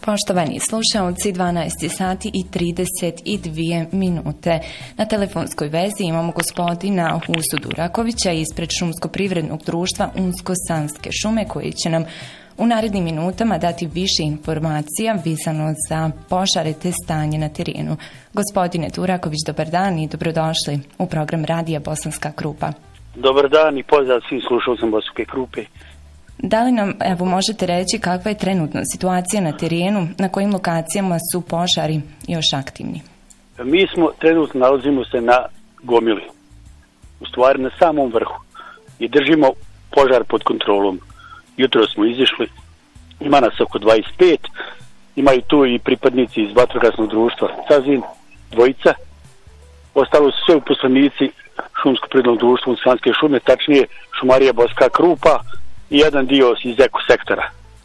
Poštovani slušalci, 12 sati i 32 minute. Na telefonskoj vezi imamo gospodina Husu Durakovića ispred Šumsko-privrednog društva Unsko-Sanske šume, koji će nam u narednim minutama dati više informacija vezano za požare te stanje na terenu. Gospodine Duraković, dobar dan i dobrodošli u program Radija Bosanska Krupa. Dobar dan i pozdrav svim slušalcima Bosanske Krupe. Da li nam možete reći kakva je trenutna situacija na terenu, na kojim lokacijama su požari još aktivni? Mi trenutno nalazimo se na gomili, u stvari na samom vrhu, i držimo požar pod kontrolom. Jutro smo izišli, ima nas oko 25, imaju tu i pripadnici iz vatrogasnog društva Cazin, dvojica, ostalo su sve uposlenici Šumsko-privrednog društva Unsko-Sanske šume, tačnije Šumarija Bosanska Krupa i jedan dio iz eko sektora.